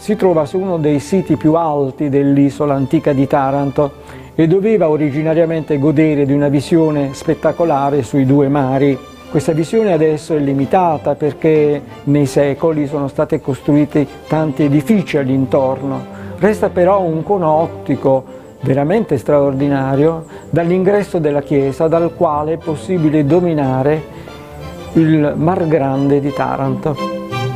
si trova su uno dei siti più alti dell'isola antica di Taranto e doveva originariamente godere di una visione spettacolare sui due mari. Questa visione adesso è limitata perché nei secoli sono stati costruiti tanti edifici all'intorno. Resta però un cono ottico veramente straordinario dall'ingresso della chiesa, dal quale è possibile dominare il Mar Grande di Taranto.